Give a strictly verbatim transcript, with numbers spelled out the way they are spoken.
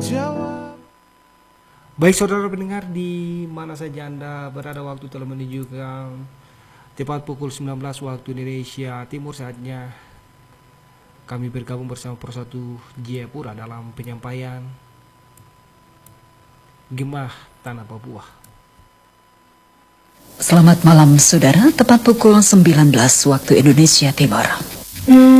jawab. Baik saudara pendengar, di mana saja Anda berada, waktu telah menunjukkan tepat pukul sembilan belas waktu Indonesia Timur. Saatnya kami bergabung bersama Persatu Jayapura dalam penyampaian Gemah Tanah Papua. Selamat malam saudara, tepat pukul sembilan belas waktu Indonesia Timur.